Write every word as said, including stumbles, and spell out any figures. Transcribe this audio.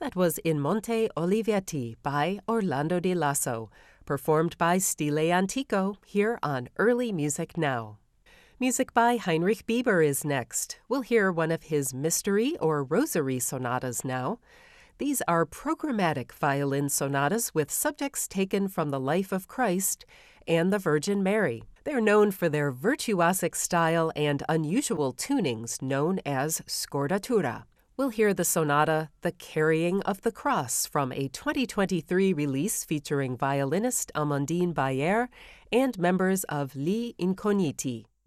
That was In Monte Olivetti by Orlando Di Lasso, performed by Stile Antico here on Early Music Now. Music by Heinrich Bieber is next. We'll hear one of his mystery or rosary sonatas now. These are programmatic violin sonatas with subjects taken from the life of Christ and the Virgin Mary. They're known for their virtuosic style and unusual tunings known as scordatura. We'll hear the sonata The Carrying of the Cross from a twenty twenty-three release featuring violinist Amandine Bayer and members of Gli Incogniti.